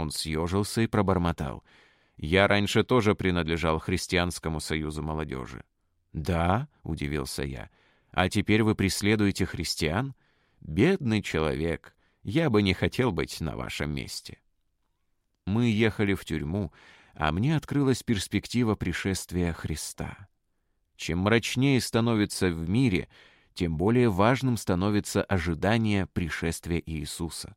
Он съежился и пробормотал: «Я раньше тоже принадлежал Христианскому союзу молодежи». «Да?» — удивился я. «А теперь вы преследуете христиан? Бедный человек, я бы не хотел быть на вашем месте». Мы ехали в тюрьму, а мне открылась перспектива пришествия Христа. Чем мрачнее становится в мире, тем более важным становится ожидание пришествия Иисуса.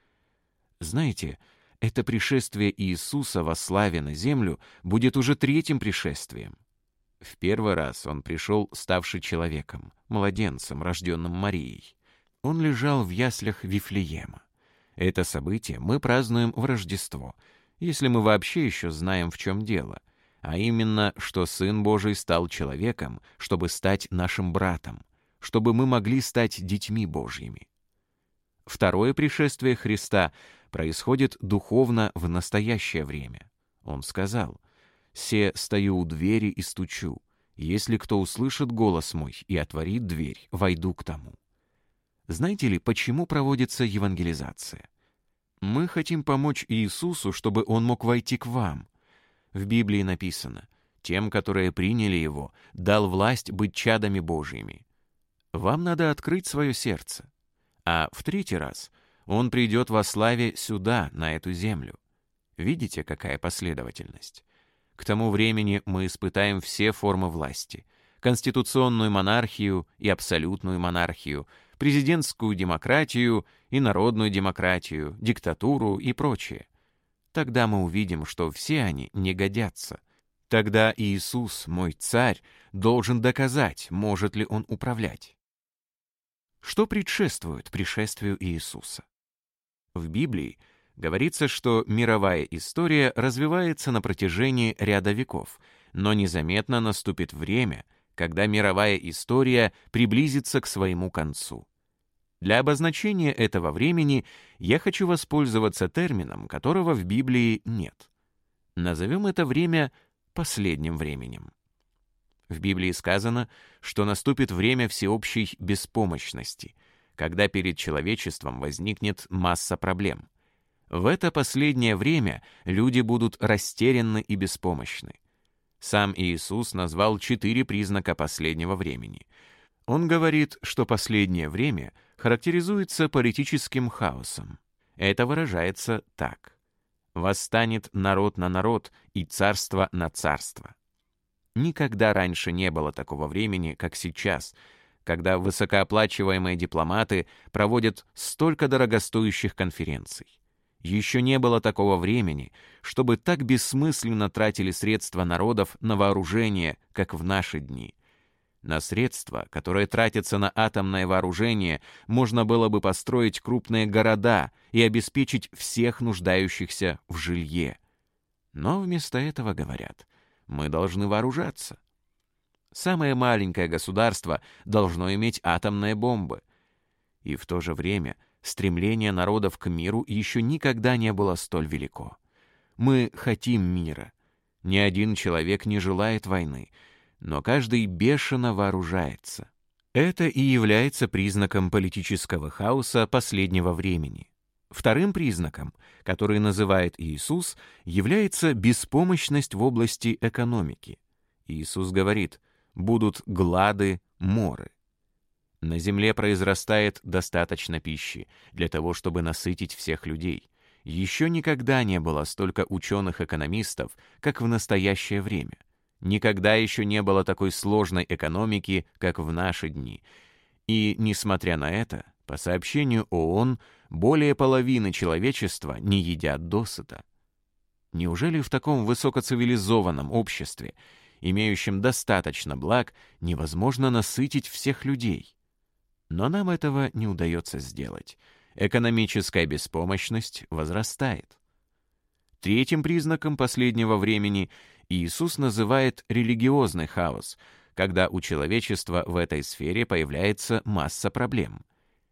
Знаете, это пришествие Иисуса во славе на землю будет уже третьим пришествием. В первый раз он пришел, ставший человеком, младенцем, рожденным Марией. Он лежал в яслях Вифлеема. Это событие мы празднуем в Рождество, если мы вообще еще знаем, в чем дело, а именно, что Сын Божий стал человеком, чтобы стать нашим братом, чтобы мы могли стать детьми Божьими. Второе пришествие Христа происходит духовно в настоящее время. Он сказал: «Се стою у двери и стучу. Если кто услышит голос мой и отворит дверь, войду к тому». Знаете ли, почему проводится евангелизация? Мы хотим помочь Иисусу, чтобы Он мог войти к вам. В Библии написано: «Тем, которые приняли Его, дал власть быть чадами Божьими». Вам надо открыть свое сердце. А в третий раз Он придет во славе сюда, на эту землю. Видите, какая последовательность? К тому времени мы испытаем все формы власти: конституционную монархию и абсолютную монархию, президентскую демократию и народную демократию, диктатуру и прочее. Тогда мы увидим, что все они не годятся. Тогда Иисус, мой царь, должен доказать, может ли Он управлять. Что предшествует пришествию Иисуса? В Библии говорится, что мировая история развивается на протяжении ряда веков, но незаметно наступит время, когда мировая история приблизится к своему концу. Для обозначения этого времени я хочу воспользоваться термином, которого в Библии нет. Назовем это время последним временем. В Библии сказано, что наступит время всеобщей беспомощности, когда перед человечеством возникнет масса проблем. В это последнее время люди будут растеряны и беспомощны. Сам Иисус назвал 4 признака последнего времени. Он говорит, что последнее время характеризуется политическим хаосом. Это выражается так: «Восстанет народ на народ и царство на царство». Никогда раньше не было такого времени, как сейчас, когда высокооплачиваемые дипломаты проводят столько дорогостоящих конференций. Еще не было такого времени, чтобы так бессмысленно тратили средства народов на вооружение, как в наши дни. На средства, которые тратятся на атомное вооружение, можно было бы построить крупные города и обеспечить всех нуждающихся в жилье. Но вместо этого говорят: мы должны вооружаться. Самое маленькое государство должно иметь атомные бомбы. И в то же время стремление народов к миру еще никогда не было столь велико. Мы хотим мира. Ни один человек не желает войны, но каждый бешено вооружается. Это и является признаком политического хаоса последнего времени. Вторым признаком, который называет Иисус, является беспомощность в области экономики. Иисус говорит: «Будут глады, моры». На земле произрастает достаточно пищи для того, чтобы насытить всех людей. Еще никогда не было столько ученых-экономистов, как в настоящее время. Никогда еще не было такой сложной экономики, как в наши дни. И, несмотря на это, по сообщению ООН, более половины человечества не едят досыта. Неужели в таком высокоцивилизованном обществе, имеющем достаточно благ, невозможно насытить всех людей? Но нам этого не удается сделать. Экономическая беспомощность возрастает. Третьим признаком последнего времени Иисус называет религиозный хаос, когда у человечества в этой сфере появляется масса проблем.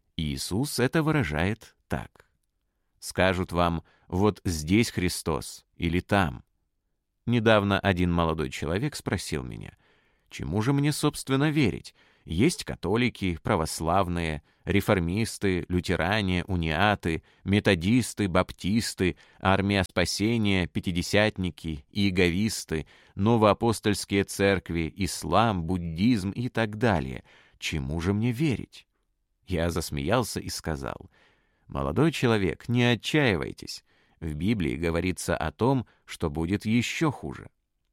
Иисус это выражает так: «Скажут вам: вот здесь Христос или там». Недавно один молодой человек спросил меня: «Чему же мне, собственно, верить? Есть католики, православные, реформисты, лютеране, униаты, методисты, баптисты, армия спасения, пятидесятники, иеговисты, новоапостольские церкви, ислам, буддизм и так далее. Чему же мне верить? Я засмеялся и сказал: «Молодой человек, не отчаивайтесь. В Библии говорится о том, что будет еще хуже».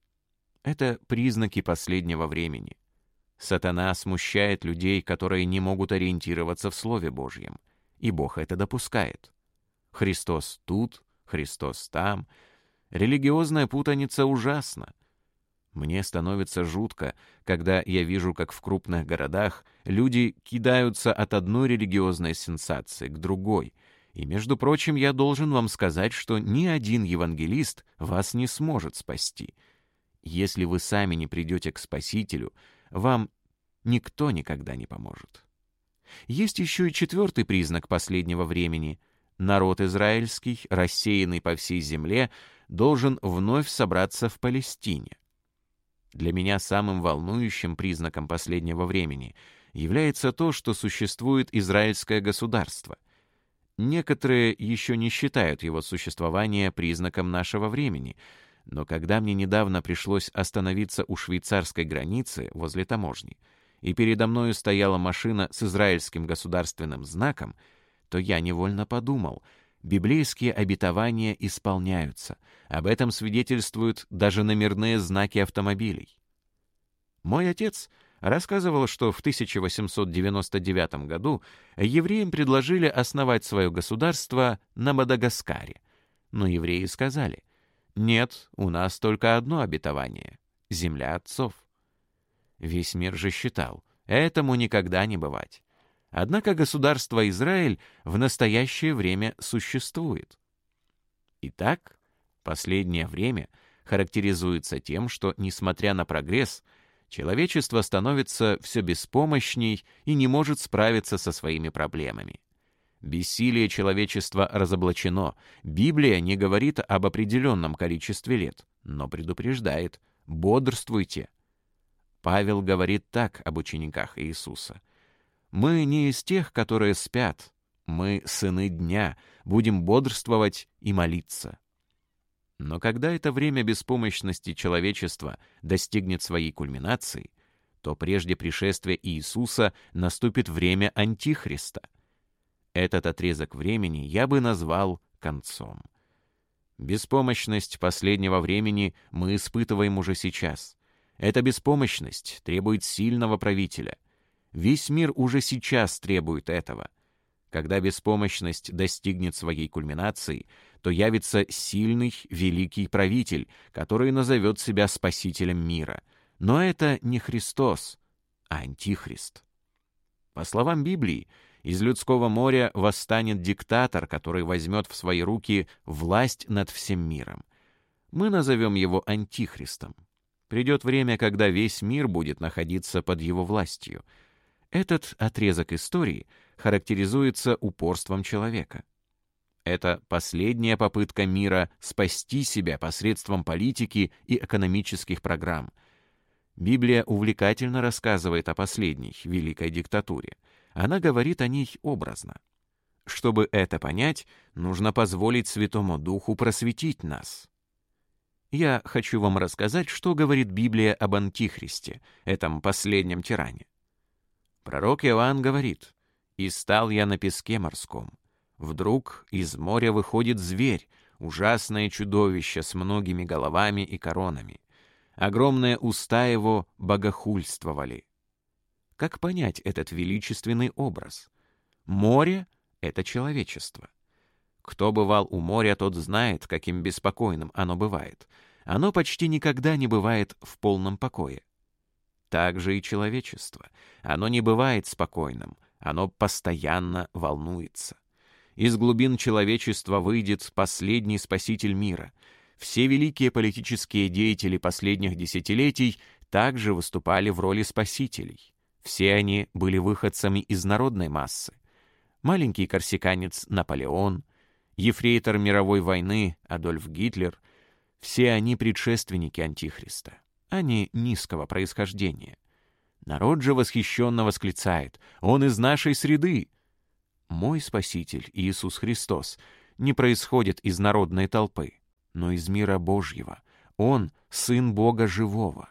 Это признаки последнего времени. Сатана смущает людей, которые не могут ориентироваться в Слове Божьем, и Бог это допускает. Христос тут, Христос там. Религиозная путаница ужасна. Мне становится жутко, когда я вижу, как в крупных городах люди кидаются от одной религиозной сенсации к другой. И, между прочим, я должен вам сказать, что ни один евангелист вас не сможет спасти. Если вы сами не придете к Спасителю, вам никто никогда не поможет. Есть еще и четвертый признак последнего времени. Народ израильский, рассеянный по всей земле, должен вновь собраться в Палестине. Для меня самым волнующим признаком последнего времени является то, что существует израильское государство. Некоторые еще не считают его существование признаком нашего времени, но когда мне недавно пришлось остановиться у швейцарской границы возле таможни, и передо мною стояла машина с израильским государственным знаком, то я невольно подумал: библейские обетования исполняются. Об этом свидетельствуют даже номерные знаки автомобилей. Мой отец рассказывал, что в 1899 году евреям предложили основать свое государство на Мадагаскаре. Но евреи сказали: «Нет, у нас только одно обетование — земля отцов». Весь мир же считал, этому никогда не бывать. Однако государство Израиль в настоящее время существует. Итак, последнее время характеризуется тем, что, несмотря на прогресс, человечество становится все беспомощней и не может справиться со своими проблемами. Бессилие человечества разоблачено. Библия не говорит об определенном количестве лет, но предупреждает: бодрствуйте. Павел говорит так об учениках Иисуса: «Мы не из тех, которые спят, мы сыны дня, будем бодрствовать и молиться». Но когда это время беспомощности человечества достигнет своей кульминации, то прежде пришествия Иисуса наступит время Антихриста. Этот отрезок времени я бы назвал концом. Беспомощность последнего времени мы испытываем уже сейчас. Эта беспомощность требует сильного правителя. Весь мир уже сейчас требует этого. Когда беспомощность достигнет своей кульминации, то явится сильный, великий правитель, который назовет себя спасителем мира. Но это не Христос, а Антихрист. По словам Библии, из людского моря восстанет диктатор, который возьмет в свои руки власть над всем миром. Мы назовем его Антихристом. Придет время, когда весь мир будет находиться под его властью. Этот отрезок истории характеризуется упорством человека. Это последняя попытка мира спасти себя посредством политики и экономических программ. Библия увлекательно рассказывает о последней великой диктатуре. Она говорит о ней образно. Чтобы это понять, нужно позволить Святому Духу просветить нас. Я хочу вам рассказать, что говорит Библия об Антихристе, этом последнем тиране. Пророк Иоанн говорит: «И стал я на песке морском. Вдруг из моря выходит зверь, ужасное чудовище с многими головами и коронами. Огромные уста его богохульствовали». Как понять этот величественный образ? Море — это человечество. Кто бывал у моря, тот знает, каким беспокойным оно бывает. Оно почти никогда не бывает в полном покое. Так же и человечество. Оно не бывает спокойным, оно постоянно волнуется. Из глубин человечества выйдет последний спаситель мира. Все великие политические деятели последних десятилетий также выступали в роли спасителей. Все они были выходцами из народной массы. Маленький корсиканец Наполеон, ефрейтор мировой войны Адольф Гитлер — все они предшественники Антихриста. Они низкого происхождения. Народ же восхищенно восклицает: «Он из нашей среды!» Мой Спаситель, Иисус Христос, не происходит из народной толпы, но из мира Божьего. Он — Сын Бога Живого.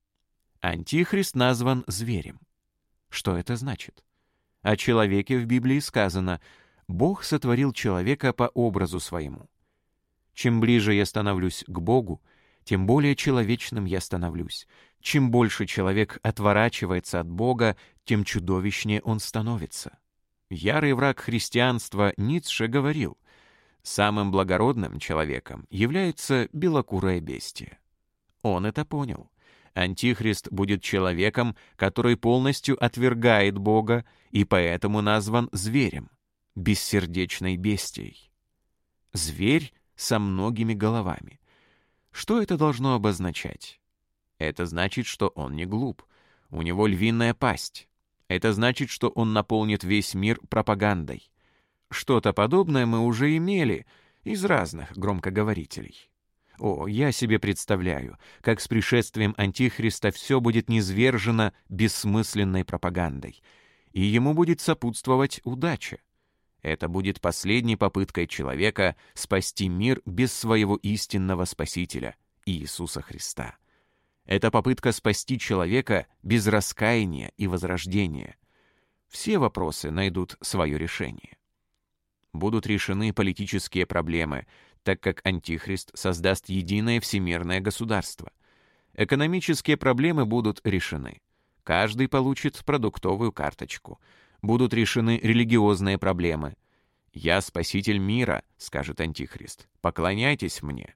Антихрист назван зверем. Что это значит? О человеке в Библии сказано: «Бог сотворил человека по образу своему». Чем ближе я становлюсь к Богу, тем более человечным я становлюсь. Чем больше человек отворачивается от Бога, тем чудовищнее он становится. Ярый враг христианства Ницше говорил: самым благородным человеком является белокурое бестие. Он это понял. Антихрист будет человеком, который полностью отвергает Бога и поэтому назван зверем, бессердечной бестией. Зверь со многими головами. Что это должно обозначать? Это значит, что он не глуп. У него львиная пасть. Это значит, что он наполнит весь мир пропагандой. Что-то подобное мы уже имели из разных громкоговорителей. О, я себе представляю, как с пришествием Антихриста все будет низвержено бессмысленной пропагандой, и ему будет сопутствовать удача. Это будет последней попыткой человека спасти мир без своего истинного Спасителя, Иисуса Христа. Это попытка спасти человека без раскаяния и возрождения. Все вопросы найдут свое решение. Будут решены политические проблемы, так как Антихрист создаст единое всемирное государство. Экономические проблемы будут решены. Каждый получит продуктовую карточку. Будут решены религиозные проблемы. «Я спаситель мира», — скажет Антихрист, — «поклоняйтесь мне».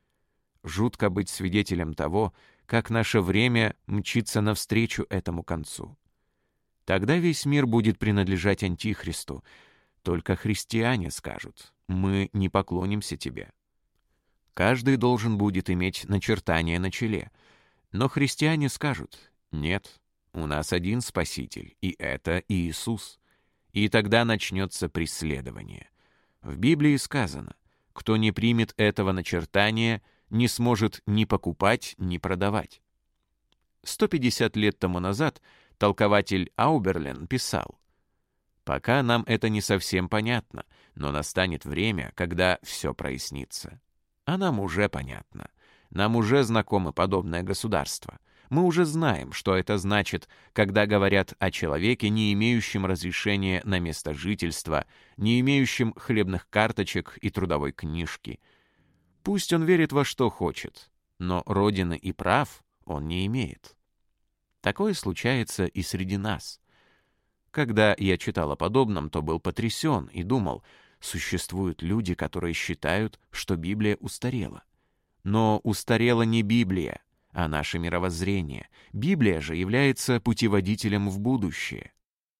Жутко быть свидетелем того, как наше время мчится навстречу этому концу. Тогда весь мир будет принадлежать Антихристу. Только христиане скажут: «Мы не поклонимся тебе». Каждый должен будет иметь начертание на челе. Но христиане скажут: «Нет, у нас один Спаситель, и это Иисус». И тогда начнется преследование. В Библии сказано: «Кто не примет этого начертания, не сможет ни покупать, ни продавать». 150 лет тому назад толкователь Ауберлен писал: «Пока нам это не совсем понятно, но настанет время, когда все прояснится». А нам уже понятно. Нам уже знакомо подобное государство. Мы уже знаем, что это значит, когда говорят о человеке, не имеющем разрешения на место жительства, не имеющем хлебных карточек и трудовой книжки. Пусть он верит во что хочет, но родины и прав он не имеет. Такое случается и среди нас. Когда я читал о подобном, то был потрясен и думал: существуют люди, которые считают, что Библия устарела. Но устарела не Библия, а наше мировоззрение. Библия же является путеводителем в будущее.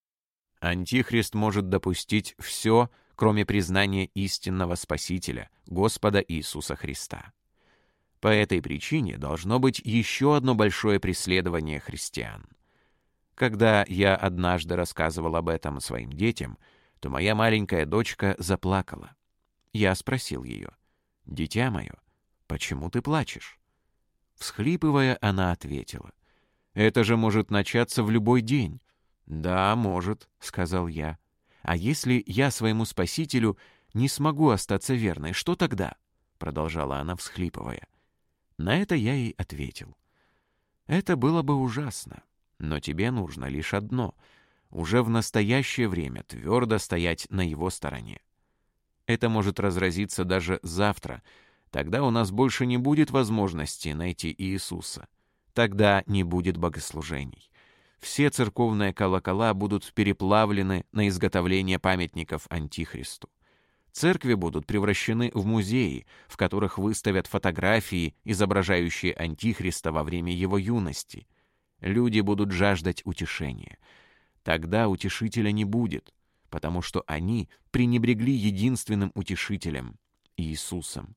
Антихрист может допустить все, кроме признания истинного Спасителя, Господа Иисуса Христа. По этой причине должно быть еще одно большое преследование христиан. Когда я однажды рассказывал об этом своим детям, то моя маленькая дочка заплакала. Я спросил ее: «Дитя мое, почему ты плачешь?» Всхлипывая, она ответила: «Это же может начаться в любой день». «Да, может», — сказал я. «А если я своему Спасителю не смогу остаться верной, что тогда?» — продолжала она, всхлипывая. На это я ей ответил: «Это было бы ужасно, но тебе нужно лишь одно — уже в настоящее время твердо стоять на его стороне. Это может разразиться даже завтра. Тогда у нас больше не будет возможности найти Иисуса. Тогда не будет богослужений. Все церковные колокола будут переплавлены на изготовление памятников Антихристу. Церкви будут превращены в музеи, в которых выставят фотографии, изображающие Антихриста во время его юности. Люди будут жаждать утешения. Тогда утешителя не будет, потому что они пренебрегли единственным утешителем — Иисусом.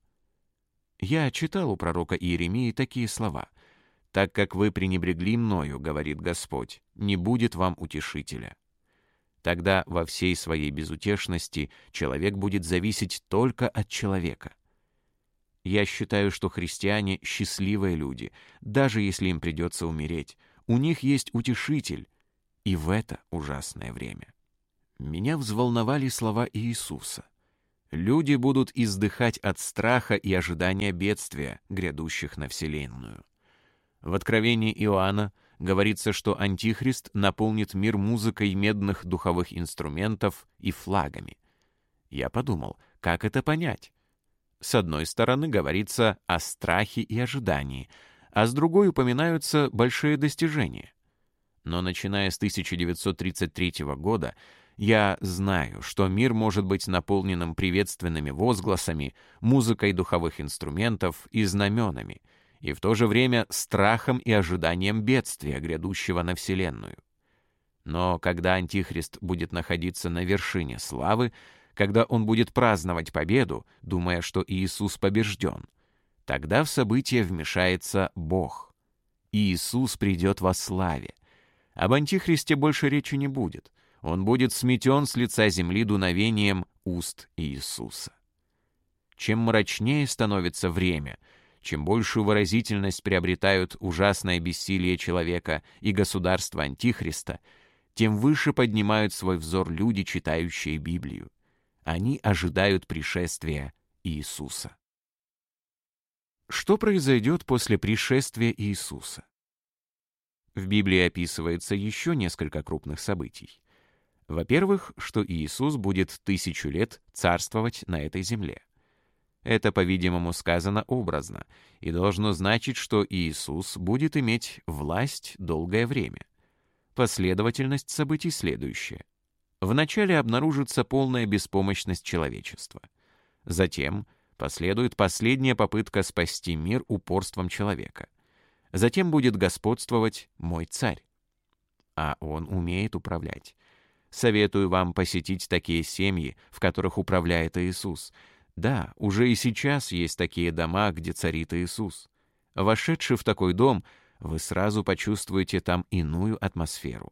Я читал у пророка Иеремии такие слова: «Так как вы пренебрегли мною, говорит Господь, не будет вам утешителя». Тогда во всей своей безутешности человек будет зависеть только от человека. Я считаю, что христиане — счастливые люди, даже если им придется умереть. у них есть утешитель и в это ужасное время. Меня взволновали слова Иисуса. Люди будут издыхать от страха и ожидания бедствия, грядущих на вселенную. В Откровении Иоанна говорится, что Антихрист наполнит мир музыкой медных духовых инструментов и флагами. Я подумал, как это понять? С одной стороны говорится о страхе и ожидании, а с другой упоминаются большие достижения. Но начиная с 1933 года я знаю, что мир может быть наполненным приветственными возгласами, музыкой духовых инструментов и знаменами, и в то же время страхом и ожиданием бедствия, грядущего на Вселенную. Но когда Антихрист будет находиться на вершине славы, когда он будет праздновать победу, думая, что Иисус побежден, тогда в событие вмешается Бог. Иисус придет во славе. Об Антихристе больше речи не будет. Он будет сметен с лица земли дуновением уст Иисуса. Чем мрачнее становится время, чем большую выразительность приобретают ужасное бессилие человека и государство Антихриста, тем выше поднимают свой взор люди, читающие Библию. Они ожидают пришествия Иисуса. Что произойдет после пришествия Иисуса? В Библии описывается еще несколько крупных событий. Во-первых, что Иисус будет 1000 лет царствовать на этой земле. Это, по-видимому, сказано образно и должно значить, что Иисус будет иметь власть долгое время. Последовательность событий следующая. Вначале обнаружится полная беспомощность человечества. Затем последует последняя попытка спасти мир упорством человека. Затем будет господствовать мой царь. А он умеет управлять. Советую вам посетить такие семьи, в которых управляет Иисус. Да, уже и сейчас есть такие дома, где царит Иисус. Вошедши в такой дом, вы сразу почувствуете там иную атмосферу.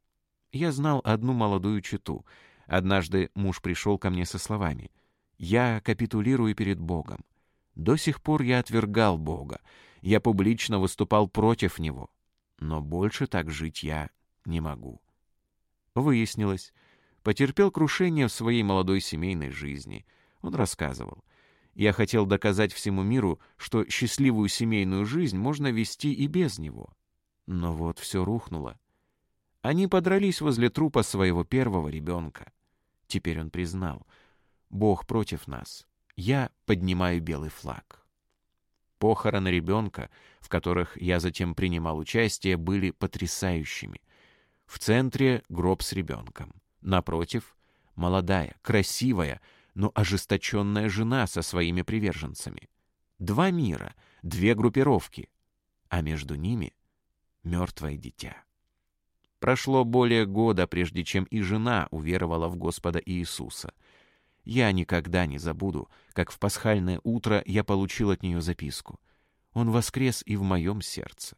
Я знал одну молодую чету. Однажды муж пришел ко мне со словами: «Я капитулирую перед Богом. До сих пор я отвергал Бога. Я публично выступал против Него. Но больше так жить я не могу». Выяснилось, потерпел крушение в своей молодой семейной жизни. Он рассказывал: «Я хотел доказать всему миру, что счастливую семейную жизнь можно вести и без него. Но вот все рухнуло. Они подрались возле трупа своего первого ребенка. Теперь он признал: Бог против нас. Я поднимаю белый флаг». Похороны ребенка, в которых я затем принимал участие, были потрясающими. В центре гроб с ребенком. Напротив — молодая, красивая, но ожесточенная жена со своими приверженцами. 2 мира, 2 группировки, а между ними — мертвое дитя. Прошло более года, прежде чем и жена уверовала в Господа Иисуса. Я никогда не забуду, как в пасхальное утро я получил от нее записку. Он воскрес и в моем сердце.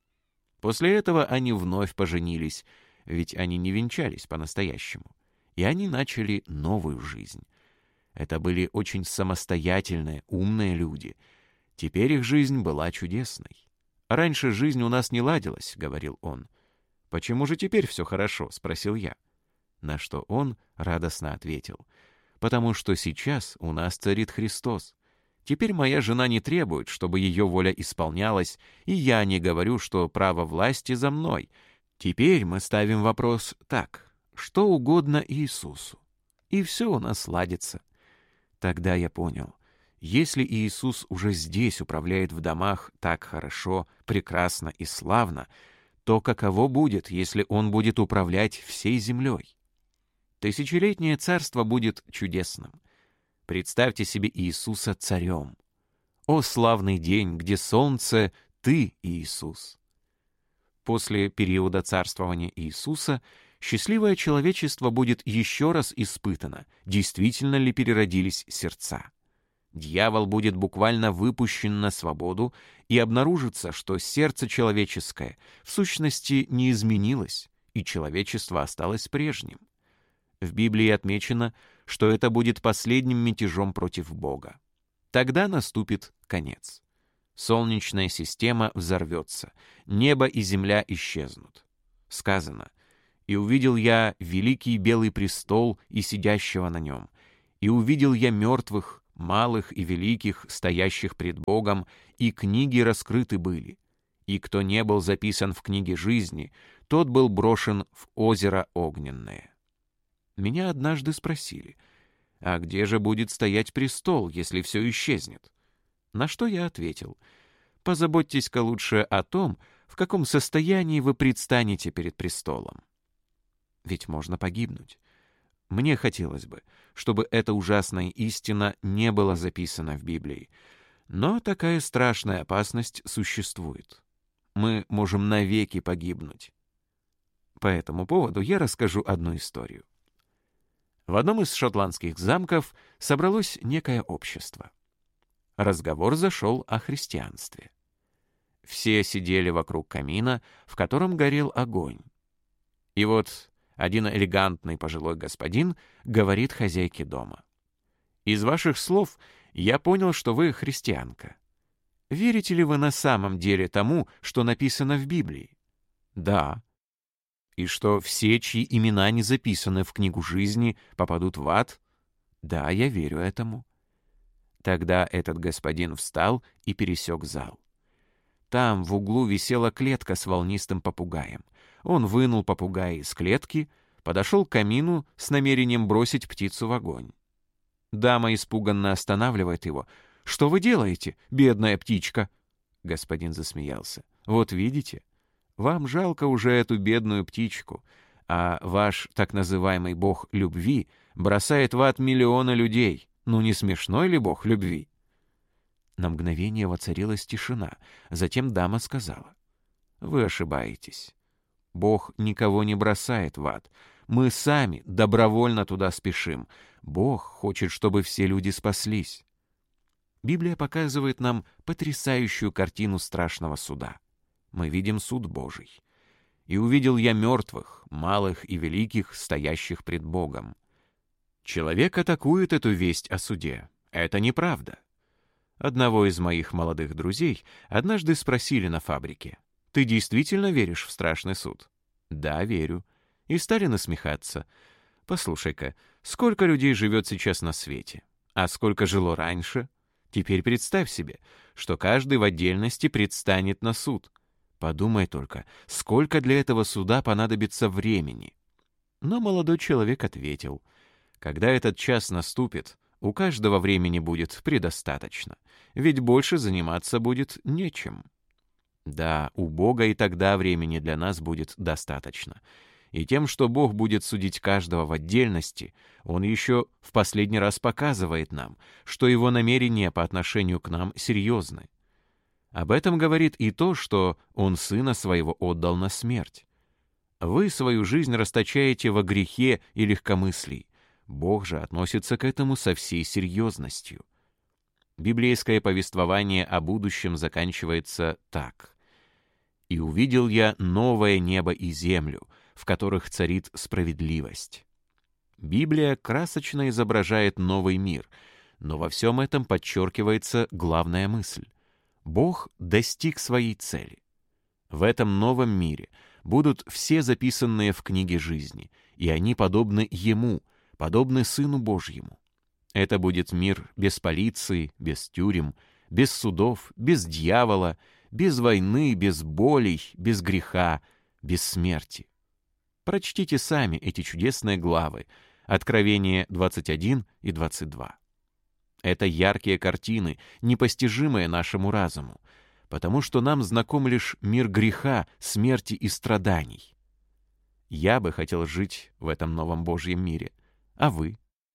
После этого они вновь поженились, ведь они не венчались по-настоящему, и они начали новую жизнь. Это были очень самостоятельные, умные люди. Теперь их жизнь была чудесной. «Раньше жизнь у нас не ладилась», — говорил он. «Почему же теперь все хорошо?» — спросил я. На что он радостно ответил: «Потому что сейчас у нас царит Христос. Теперь моя жена не требует, чтобы ее воля исполнялась, и я не говорю, что право власти за мной. Теперь мы ставим вопрос так: что угодно Иисусу, и все у нас ладится». Тогда я понял: если Иисус уже здесь управляет в домах так хорошо, прекрасно и славно, то каково будет, если Он будет управлять всей землей? Тысячелетнее царство будет чудесным. Представьте себе Иисуса царем. О, славный день, где солнце — ты, Иисус! После периода царствования Иисуса счастливое человечество будет еще раз испытано, действительно ли переродились сердца. Дьявол будет буквально выпущен на свободу, и обнаружится, что сердце человеческое в сущности не изменилось, и человечество осталось прежним. В Библии отмечено, что это будет последним мятежом против Бога. Тогда наступит конец. Солнечная система взорвется, небо и земля исчезнут. Сказано: «И увидел я великий белый престол и сидящего на нем, и увидел я мертвых, малых и великих, стоящих пред Богом, и книги раскрыты были. И кто не был записан в книге жизни, тот был брошен в озеро огненное». Меня однажды спросили: «А где же будет стоять престол, если все исчезнет?» На что я ответил: «Позаботьтесь-ка лучше о том, в каком состоянии вы предстанете перед престолом». Ведь можно погибнуть. Мне хотелось бы, чтобы эта ужасная истина не была записана в Библии. Но такая страшная опасность существует. Мы можем навеки погибнуть. По этому поводу я расскажу одну историю. В одном из шотландских замков собралось некое общество. Разговор зашел о христианстве. Все сидели вокруг камина, в котором горел огонь. И вот один элегантный пожилой господин говорит хозяйке дома: «Из ваших слов я понял, что вы христианка. Верите ли вы на самом деле тому, что написано в Библии?» «Да». «И что все, чьи имена не записаны в книгу жизни, попадут в ад?» «Да, я верю этому». Тогда этот господин встал и пересек зал. Там в углу висела клетка с волнистым попугаем. Он вынул попугая из клетки, подошел к камину с намерением бросить птицу в огонь. Дама испуганно останавливает его. «Что вы делаете, бедная птичка?» Господин засмеялся. «Вот видите, вам жалко уже эту бедную птичку, а ваш так называемый бог любви бросает в ад миллионы людей. Ну не смешной ли бог любви?» На мгновение воцарилась тишина. Затем дама сказала: «Вы ошибаетесь. Бог никого не бросает в ад. Мы сами добровольно туда спешим. Бог хочет, чтобы все люди спаслись». Библия показывает нам потрясающую картину страшного суда. Мы видим суд Божий. «И увидел я мертвых, малых и великих, стоящих пред Богом». Человек атакует эту весть о суде. Это неправда. Одного из моих молодых друзей однажды спросили на фабрике: «Ты действительно веришь в страшный суд?» «Да, верю». И стали насмехаться. «Послушай-ка, сколько людей живет сейчас на свете? А сколько жило раньше? Теперь представь себе, что каждый в отдельности предстанет на суд. Подумай только, сколько для этого суда понадобится времени». Но молодой человек ответил: «Когда этот час наступит, у каждого времени будет предостаточно, ведь больше заниматься будет нечем». Да, у Бога и тогда времени для нас будет достаточно. И тем, что Бог будет судить каждого в отдельности, Он еще в последний раз показывает нам, что Его намерения по отношению к нам серьезны. Об этом говорит и то, что Он Сына Своего отдал на смерть. Вы свою жизнь расточаете во грехе и легкомыслии. Бог же относится к этому со всей серьезностью. Библейское повествование о будущем заканчивается так: «И увидел я новое небо и землю, в которых царит справедливость». Библия красочно изображает новый мир, но во всем этом подчеркивается главная мысль: Бог достиг своей цели. В этом новом мире будут все записанные в книге жизни, и они подобны Ему, подобны Сыну Божьему. Это будет мир без полиции, без тюрем, без судов, без дьявола, без войны, без болей, без греха, без смерти. Прочтите сами эти чудесные главы, Откровение 21 и 22. Это яркие картины, непостижимые нашему разуму, потому что нам знаком лишь мир греха, смерти и страданий. Я бы хотел жить в этом новом Божьем мире. А вы?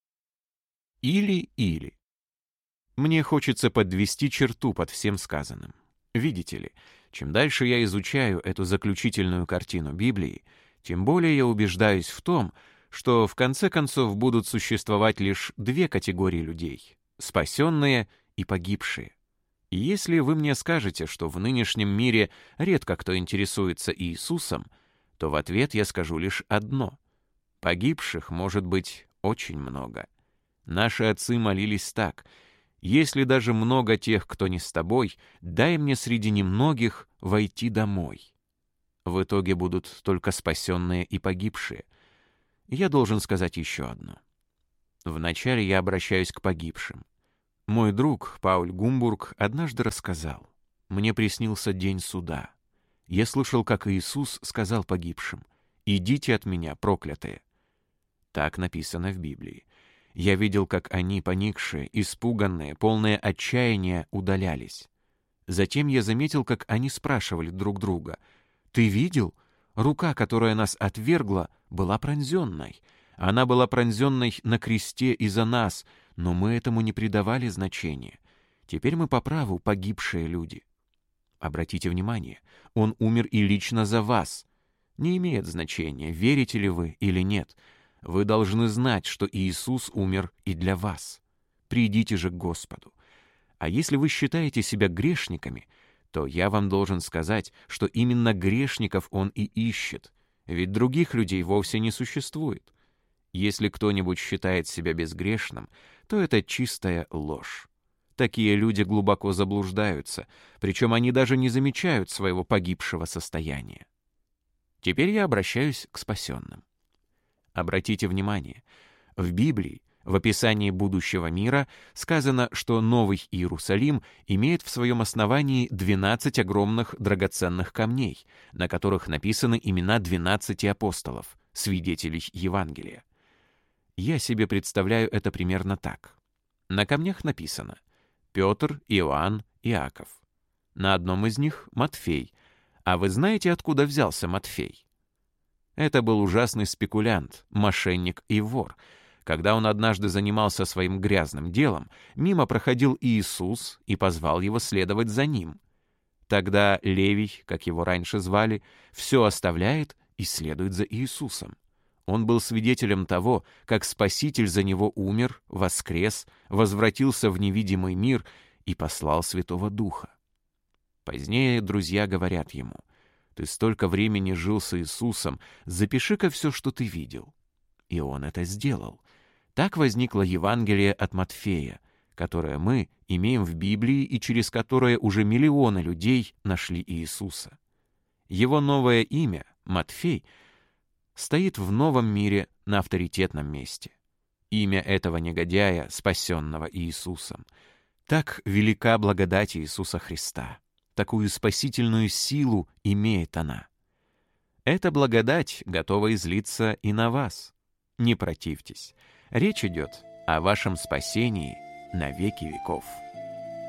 Или. Мне хочется подвести черту под всем сказанным. Видите ли, чем дальше я изучаю эту заключительную картину Библии, тем более я убеждаюсь в том, что в конце концов будут существовать лишь две категории людей — спасенные и погибшие. И если вы мне скажете, что в нынешнем мире редко кто интересуется Иисусом, то в ответ я скажу лишь одно: погибших может быть очень много. Наши отцы молились так: Если даже много тех, кто не с тобой, дай мне среди немногих войти домой. В итоге будут только спасенные и погибшие. Я должен сказать еще одно. Вначале я обращаюсь к погибшим. Мой друг Пауль Гумбург однажды рассказал: «Мне приснился день суда. Я слышал, как Иисус сказал погибшим: „Идите от меня, проклятые“». Так написано в Библии. Я видел, как они, поникшие, испуганные, полные отчаяния, удалялись. Затем я заметил, как они спрашивали друг друга: «Ты видел? Рука, которая нас отвергла, была пронзенной. Она была пронзенной на кресте из-за нас, но мы этому не придавали значения. Теперь мы по праву погибшие люди». Обратите внимание, Он умер и лично за вас. Не имеет значения, верите ли вы или нет. Вы должны знать, что Иисус умер и для вас. Придите же к Господу. А если вы считаете себя грешниками, то я вам должен сказать, что именно грешников Он и ищет, ведь других людей вовсе не существует. Если кто-нибудь считает себя безгрешным, то это чистая ложь. Такие люди глубоко заблуждаются, причем они даже не замечают своего погибшего состояния. Теперь я обращаюсь к спасенным. Обратите внимание, в Библии, в описании будущего мира, сказано, что Новый Иерусалим имеет в своем основании 12 огромных драгоценных камней, на которых написаны имена 12 апостолов, свидетелей Евангелия. Я себе представляю это примерно так. На камнях написано Петр, Иоанн, Иаков. На одном из них Матфей. А вы знаете, откуда взялся Матфей? Это был ужасный спекулянт, мошенник и вор. Когда он однажды занимался своим грязным делом, мимо проходил Иисус и позвал его следовать за ним. Тогда Левий, как его раньше звали, все оставляет и следует за Иисусом. Он был свидетелем того, как Спаситель за него умер, воскрес, возвратился в невидимый мир и послал Святого Духа. Позднее друзья говорят ему: «Ты столько времени жил с Иисусом, запиши-ка все, что ты видел». И он это сделал. Так возникло Евангелие от Матфея, которое мы имеем в Библии и через которое уже миллионы людей нашли Иисуса. Его новое имя, Матфей, стоит в новом мире на авторитетном месте. Имя этого негодяя, спасенного Иисусом. Так велика благодать Иисуса Христа. Такую спасительную силу имеет она. Эта благодать готова излиться и на вас. Не противьтесь. Речь идет о вашем спасении на веки веков.